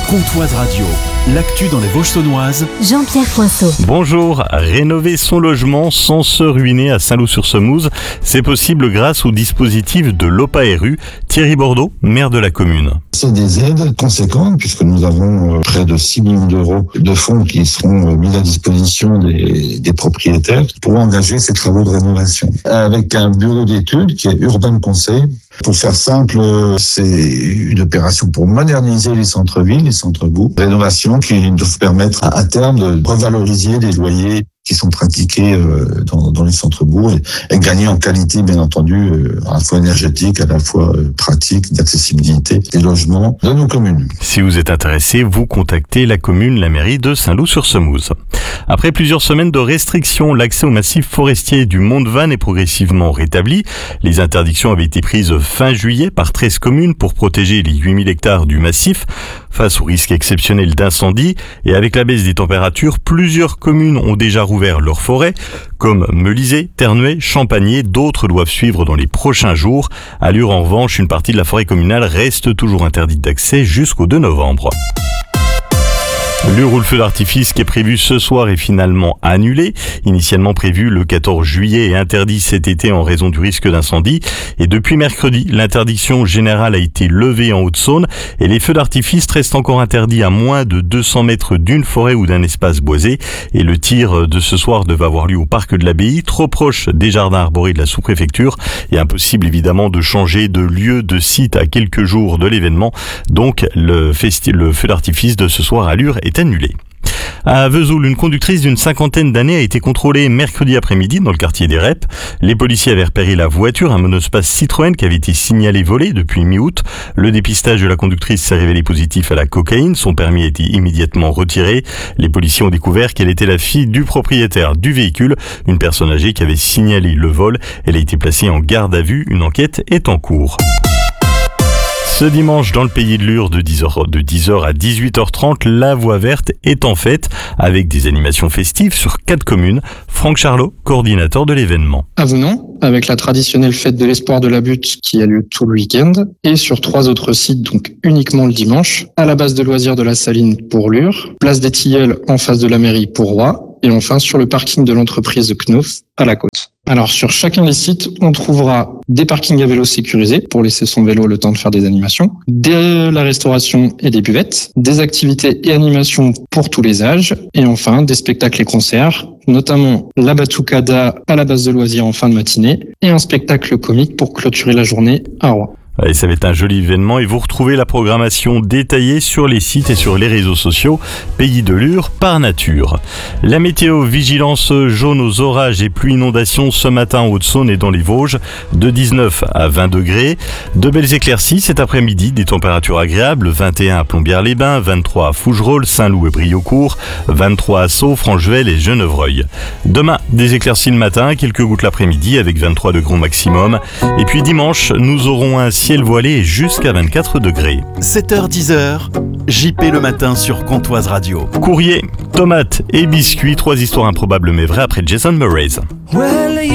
Comtoise Radio, l'actu dans les Vosges-Saunoises. Jean-Pierre Poinceau. Bonjour, rénover son logement sans se ruiner à Saint-Loup-sur-Semouse, c'est possible grâce au dispositif de l'OPARU. Thierry Bordeaux, maire de la commune. C'est des aides conséquentes puisque nous avons près de 6 millions d'euros de fonds qui seront mis à disposition des propriétaires pour engager ces travaux de rénovation. Avec un bureau d'études qui est Urban Conseil. Pour faire simple, c'est une opération pour moderniser les centres-villes, les centres-bourgs. Rénovation qui doivent permettre à terme de revaloriser les loyers qui sont pratiqués dans les centres-bourgs et gagner en qualité, bien entendu, à la fois énergétique, à la fois pratique, d'accessibilité des logements de nos communes. Si vous êtes intéressé, vous contactez la commune, la mairie de Saint-Loup-sur-Semouse. Après plusieurs semaines de restrictions, l'accès au massif forestier du Mont de Vannes est progressivement rétabli. Les interdictions avaient été prises fin juillet par 13 communes pour protéger les 8000 hectares du massif face au risque exceptionnel d'incendie. Et avec la baisse des températures, plusieurs communes ont déjà rouvert leurs forêts, comme Melisay, Terneuet, Champagné. D'autres doivent suivre dans les prochains jours. À Lure, en revanche, une partie de la forêt communale reste toujours interdite d'accès jusqu'au 2 novembre. Lure, où le feu d'artifice qui est prévu ce soir est finalement annulé. Initialement prévu le 14 juillet et interdit cet été en raison du risque d'incendie. Et depuis mercredi, l'interdiction générale a été levée en Haute-Saône et les feux d'artifice restent encore interdits à moins de 200 mètres d'une forêt ou d'un espace boisé. Et le tir de ce soir devait avoir lieu au parc de l'Abbaye, trop proche des jardins arborés de la sous-préfecture. Et impossible évidemment de changer de lieu, de site à quelques jours de l'événement. Donc le feu d'artifice de ce soir à Lure est annulé. À Vesoul, une conductrice d'une 50aine d'années a été contrôlée mercredi après-midi dans le quartier des Reps. Les policiers avaient repéré la voiture, un monospace Citroën qui avait été signalé volé depuis mi-août. Le dépistage de la conductrice s'est révélé positif à la cocaïne. Son permis a été immédiatement retiré. Les policiers ont découvert qu'elle était la fille du propriétaire du véhicule, une personne âgée qui avait signalé le vol. Elle a été placée en garde à vue. Une enquête est en cours. Ce dimanche, dans le pays de Lure, de 10h à 18h30, la voie verte est en fête avec des animations festives sur 4 communes. Franck Charlot, coordinateur de l'événement. À Vounan, avec la traditionnelle fête de l'espoir de la butte qui a lieu tout le week-end, et sur 3 autres sites, donc uniquement le dimanche, à la base de loisirs de la Saline pour Lure, place des Tilleuls en face de la mairie pour Roy, et enfin sur le parking de l'entreprise Knauf à la Côte. Alors sur chacun des sites, on trouvera des parkings à vélo sécurisés pour laisser son vélo le temps de faire des animations, de la restauration et des buvettes, des activités et animations pour tous les âges, et enfin des spectacles et concerts, notamment la Batucada à la base de loisirs en fin de matinée et un spectacle comique pour clôturer la journée à Roy. Et ça va être un joli événement et vous retrouvez la programmation détaillée sur les sites et sur les réseaux sociaux Pays de Lure par nature. La météo, vigilance jaune aux orages et pluies inondations ce matin en Haute-Saône et dans les Vosges, de 19 à 20 degrés. De belles éclaircies cet après-midi, des températures agréables, 21 à Plombières-les-Bains, 23 à Fougerolles, Saint-Loup et Briaucourt, 23 à Sceaux, Franchevel et Genevreuil. Demain, des éclaircies le matin, quelques gouttes l'après-midi avec 23 degrés au maximum. Et puis dimanche, nous aurons un ciel voilé et jusqu'à 24 degrés. 7h-10h, JP le matin sur Comtoise Radio. Courrier, tomates et biscuits, 3 histoires improbables mais vraies après Jason Mraz. Well,